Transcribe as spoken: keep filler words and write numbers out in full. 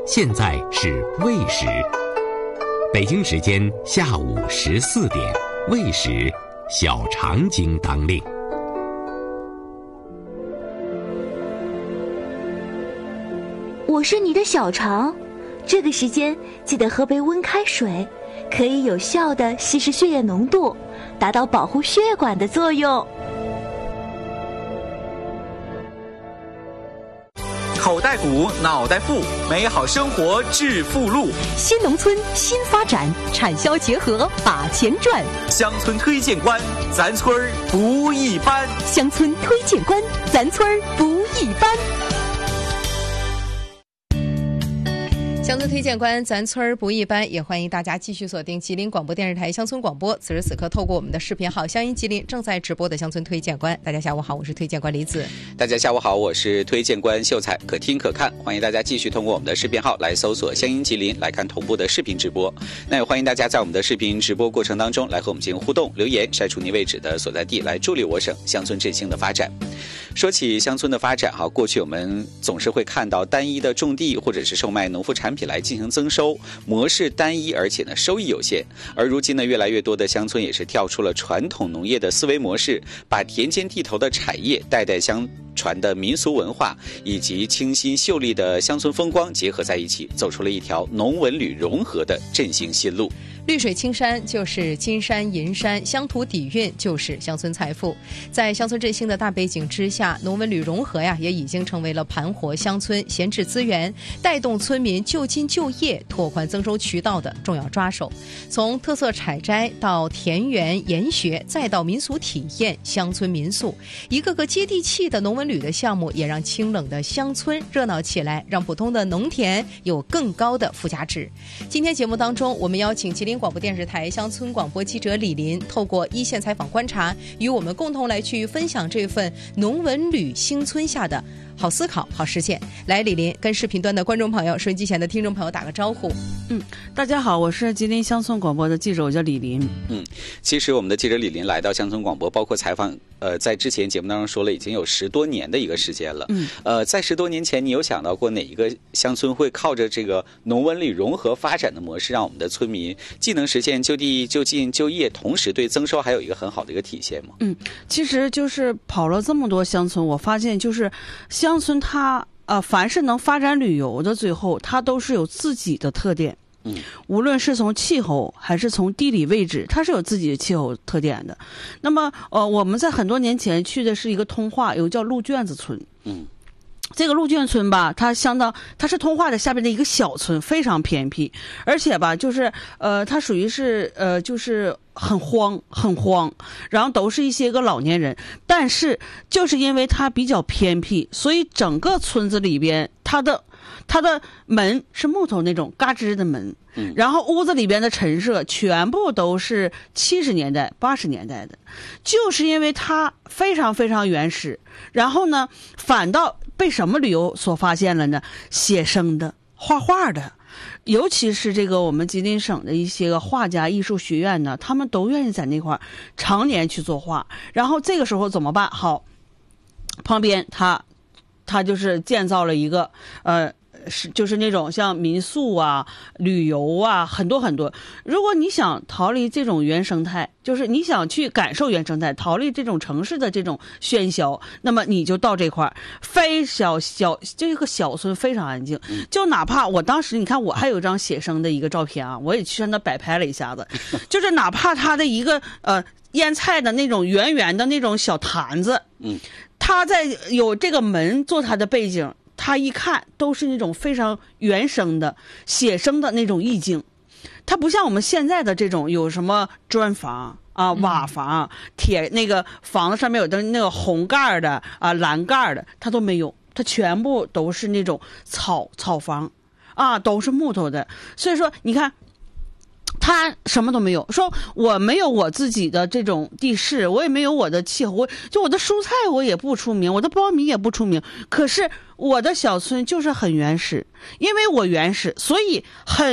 现在是未时，北京时间下午十四点，未时，小肠经当令。 我是你的小肠，这个时间记得喝杯温开水，可以有效地稀释血液浓度，达到保护血管的作用。 口袋鼓，脑袋富，美好生活致富路。 新农村新发展，产销结合把钱赚。 乡村推荐官，咱村儿不一般。 乡村推荐官，咱村儿不一般。乡村推荐官，咱村儿不一般，也欢迎大家继续锁定吉林广播电视台乡村广播。此时此刻，透过我们的视频号“乡音吉林”正在直播的乡村推荐官。大家下午好，我是推荐官李子。 大家下午好，我是推荐官秀才，可听可看。欢迎大家继续通过我们的视频号来搜索“乡音吉林”来看同步的视频直播。那也欢迎大家在我们的视频直播过程当中来和我们进行互动，留言晒出您位置的所在地，来助力我省乡村振兴的发展。说起乡村的发展哈，过去我们总是会看到单一的种地或者是售卖农副产品来进行增收，模式单一，而且呢收益有限。而如今呢，越来越多的乡村也是跳出了传统农业的思维模式，把田间地头的产业、代代相传的民俗文化以及清新秀丽的乡村风光结合在一起，走出了一条农文旅融合的振兴新路。 绿水青山就是金山银山，乡土底蕴就是乡村财富。在乡村振兴的大背景之下，农文旅融合呀，也已经成为了盘活乡村、闲置资源、带动村民就近就业、拓宽增收渠道的重要抓手。从特色采摘到田园研学，再到民俗体验、乡村民宿，一个个接地气的农文旅的项目，也让清冷的乡村热闹起来，让普通的农田有更高的附加值。今天节目当中，我们邀请吉林广播电视台乡村广播记者李林，透过一线采访观察，与我们共同来去分享这份农文旅兴村下的好思考、好实践。来，李林跟视频端的观众朋友、收音机前的听众朋友打个招呼。 嗯，大家好，我是吉林乡村广播的记者，我叫李林。 嗯，其实我们的记者李林来到乡村广播，包括采访，呃，在之前节目当中说了，已经有十多年的一个时间了。嗯，呃，在十多年前，你有想到过哪一个乡村会靠着这个农文旅融合发展的模式，让我们的村民既能实现就地就近就业，同时对增收还有一个很好的一个体现吗？ 嗯，其实就是跑了这么多乡村，我发现就是乡村它呃，凡是能发展旅游的，最后它都是有自己的特点。嗯，无论是从气候还是从地理位置，它是有自己的气候特点的。那么呃，我们在很多年前去的是一个通化，有个叫鹿圈子村。嗯。这个鹿圈村吧，它相当，它是通化的下边的一个小村，非常偏僻，而且吧，就是呃，它属于是呃，就是很荒，很荒，然后都是一些个老年人，但是就是因为它比较偏僻，所以整个村子里边，它的它的门是木头那种嘎吱的门，然后屋子里边的陈设全部都是七十年代、八十年代的，就是因为它非常非常原始，然后呢，反倒被什么旅游所发现了呢？写生的、画画的，尤其是这个我们吉林省的一些个画家艺术学院呢，他们都愿意在那块儿常年去作画。然后这个时候怎么办？好，旁边他他就是建造了一个呃。是，就是那种像民宿啊、旅游啊，很多很多。如果你想逃离这种原生态，就是你想去感受原生态，逃离这种城市的这种喧嚣，那么你就到这块儿，非小小这个小村非常安静。就哪怕我当时，你看我还有一张写生的一个照片啊，我也去让他摆拍了一下子，就是哪怕他的一个呃腌菜的那种圆圆的那种小坛子，嗯，他在有这个门做他的背景。他一看都是那种非常原生的写生的那种意境，它不像我们现在的这种有什么砖房啊、瓦房、铁那个房子上面有的那个红盖的啊、蓝盖的，它都没有，它全部都是那种草草房啊，都是木头的。所以说你看他什么都没有，说我没有我自己的这种地势，我也没有我的气候，就我的蔬菜我也不出名，我的苞米也不出名，可是我的小村就是很原始，因为我原始，所以很